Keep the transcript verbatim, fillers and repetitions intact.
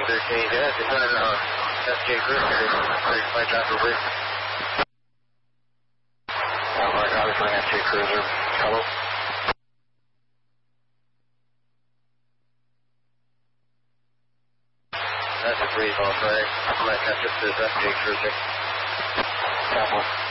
thirteen, yeah, it's on uh, S J Cruiser, thirty-five Joshua Bridge. Uh, Mark, obviously S J Cruiser, hello. That's a brief, all right. I'm going to catch up to this S J Cruiser. Copy.